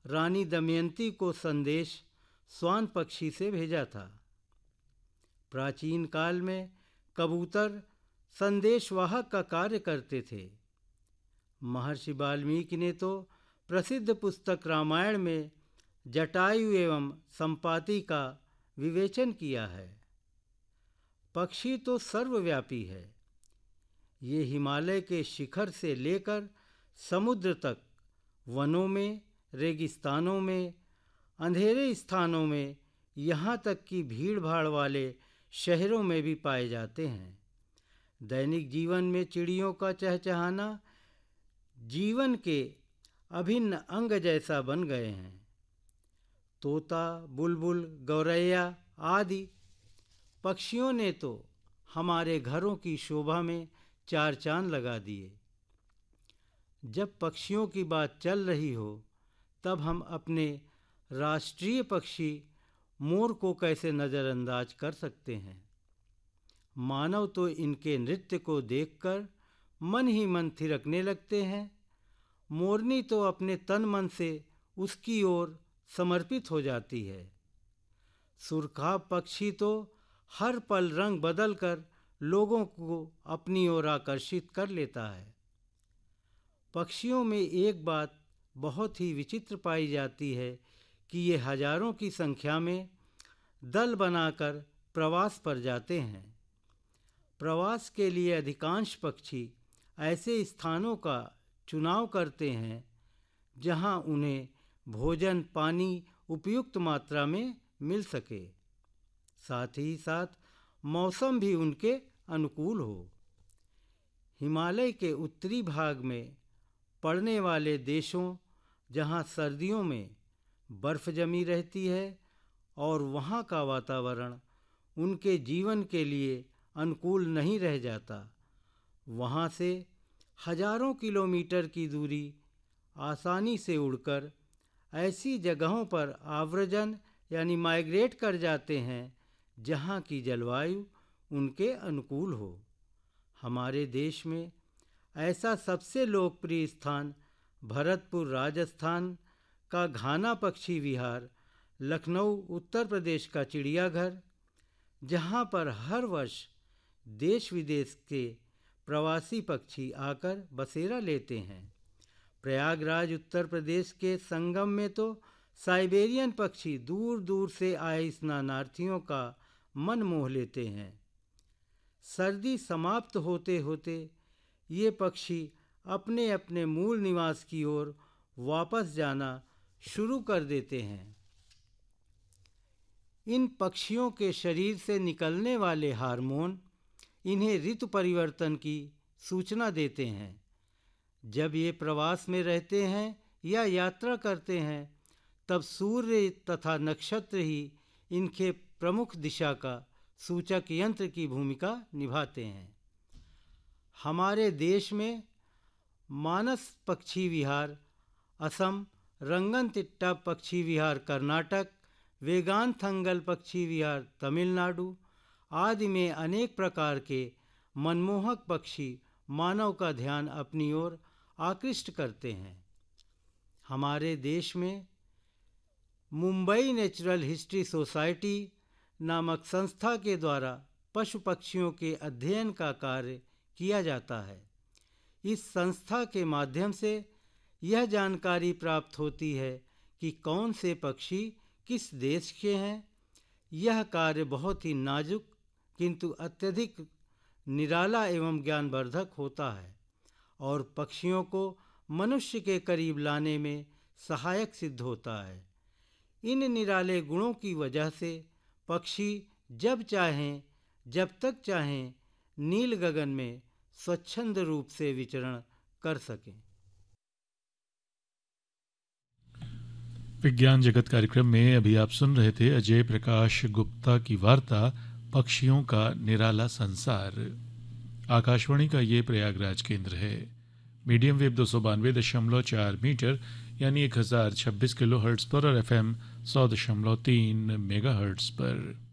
रानी दमयंती को संदेश स्वान पक्षी से भेजा था। प्राचीन काल में कबूतर संदेशवाहक का कार्य करते थे। महर्षि वाल्मीकि ने तो प्रसिद्ध पुस्तक रामायण में जटायु एवं संपाति का विवेचन किया है। पक्षी तो सर्वव्यापी है। ये हिमालय के शिखर से लेकर समुद्र तक, वनों में, रेगिस्तानों में, अंधेरे स्थानों में, यहाँ तक कि भीड़ भाड़ वाले शहरों में भी पाए जाते हैं। दैनिक जीवन में चिड़ियों का चहचहाना जीवन के अभिन्न अंग जैसा बन गए हैं। तोता, बुलबुल, गौरैया आदि पक्षियों ने तो हमारे घरों की शोभा में चार चांद लगा दिए। जब पक्षियों की बात चल रही हो तब हम अपने राष्ट्रीय पक्षी मोर को कैसे नज़रअंदाज कर सकते हैं। मानव तो इनके नृत्य को देखकर मन ही मन थिरकने लगते हैं। मोरनी तो अपने तन मन से उसकी ओर समर्पित हो जाती है। सुरखाब पक्षी तो हर पल रंग बदलकर लोगों को अपनी ओर आकर्षित कर लेता है। पक्षियों में एक बात बहुत ही विचित्र पाई जाती है कि ये हजारों की संख्या में दल बनाकर प्रवास पर जाते हैं। प्रवास के लिए अधिकांश पक्षी ऐसे स्थानों का चुनाव करते हैं जहां उन्हें भोजन पानी उपयुक्त मात्रा में मिल सके, साथ ही साथ मौसम भी उनके अनुकूल हो। हिमालय के उत्तरी भाग में पड़ने वाले देशों जहां सर्दियों में बर्फ़ जमी रहती है और वहां का वातावरण उनके जीवन के लिए अनुकूल नहीं रह जाता, वहां से हजारों किलोमीटर की दूरी आसानी से उड़कर ऐसी जगहों पर आव्रजन यानी माइग्रेट कर जाते हैं जहां की जलवायु उनके अनुकूल हो। हमारे देश में ऐसा सबसे लोकप्रिय स्थान भरतपुर राजस्थान का घाना पक्षी विहार, लखनऊ उत्तर प्रदेश का चिड़ियाघर, जहां पर हर वर्ष देश विदेश के प्रवासी पक्षी आकर बसेरा लेते हैं। प्रयागराज उत्तर प्रदेश के संगम में तो साइबेरियन पक्षी दूर दूर से आए स्नानार्थियों का मन मोह लेते हैं। सर्दी समाप्त होते होते ये पक्षी अपने अपने मूल निवास की ओर वापस जाना शुरू कर देते हैं। इन पक्षियों के शरीर से निकलने वाले हार्मोन इन्हें ऋतु परिवर्तन की सूचना देते हैं। जब ये प्रवास में रहते हैं या यात्रा करते हैं तब सूर्य तथा नक्षत्र ही इनके प्रमुख दिशा का सूचक यंत्र की भूमिका निभाते हैं। हमारे देश में मानस पक्षी विहार असम, रंगनतिट्टा पक्षी विहार कर्नाटक, वेगानथंगल पक्षी विहार तमिलनाडु आदि में अनेक प्रकार के मनमोहक पक्षी मानव का ध्यान अपनी ओर आकृष्ट करते हैं। हमारे देश में मुंबई नेचुरल हिस्ट्री सोसाइटी नामक संस्था के द्वारा पशु पक्षियों के अध्ययन का कार्य किया जाता है। इस संस्था के माध्यम से यह जानकारी प्राप्त होती है कि कौन से पक्षी किस देश के हैं। यह कार्य बहुत ही नाजुक किंतु अत्यधिक निराला एवं ज्ञानवर्धक होता है और पक्षियों को मनुष्य के करीब लाने में सहायक सिद्ध होता है। इन निराले गुणों की वजह से पक्षी जब चाहें जब तक चाहें नील गगन में स्वच्छंद रूप से विचरण कर सकें। विज्ञान जगत कार्यक्रम में अभी आप सुन रहे थे अजय प्रकाश गुप्ता की वार्ता पक्षियों का निराला संसार। आकाशवाणी का ये प्रयागराज केंद्र है। मीडियम वेव 292.4 मीटर यानी 1026 किलो हर्ट्ज़ पर और FM 100.3 मेगा हर्ट्ज़ पर।